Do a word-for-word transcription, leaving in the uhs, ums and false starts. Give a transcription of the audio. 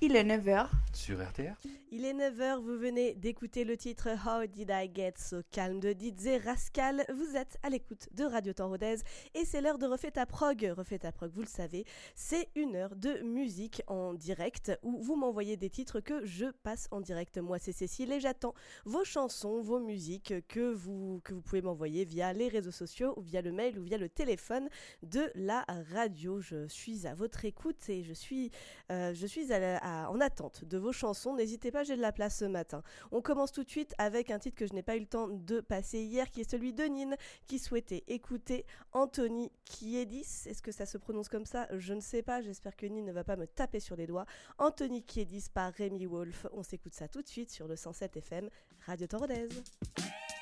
Il est neuf heures. Sur R T R. Il est neuf heures, vous venez d'écouter le titre How Did I Get So Calm de D J Rascal. Vous êtes à l'écoute de Radio Temps Rodez et c'est l'heure de Refait ta prog. Refait ta prog, vous le savez, c'est une heure de musique en direct où vous m'envoyez des titres que je passe en direct. Moi, c'est Cécile et j'attends vos chansons, vos musiques que vous, que vous pouvez m'envoyer via les réseaux sociaux ou via le mail ou via le téléphone de la radio. Je suis à votre écoute et je suis, euh, je suis à la, à en attente de vos chansons. N'hésitez pas, j'ai de la place ce matin. On commence tout de suite avec un titre que je n'ai pas eu le temps de passer hier, qui est celui de Nine, qui souhaitait écouter Anthony Kiedis. Est-ce que ça se prononce comme ça? Je ne sais pas, j'espère que Nine ne va pas me taper sur les doigts. Anthony Kiedis par Rémi Wolf. On s'écoute ça tout de suite sur le cent sept F M, Radio Temps Rodez.